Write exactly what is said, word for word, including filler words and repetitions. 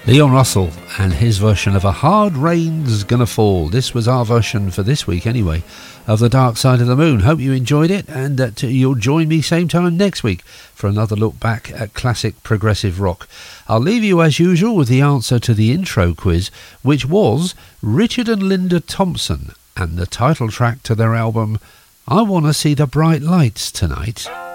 Leon Russell and his version of A Hard Rain's Gonna Fall. This was our version for this week anyway of The Dark Side of the Moon. Hope you enjoyed it and that you'll join me same time next week for another look back at classic progressive rock. I'll leave you as usual with the answer to the intro quiz, which was Richard and Linda Thompson and the title track to their album I Wanna See the Bright Lights Tonight.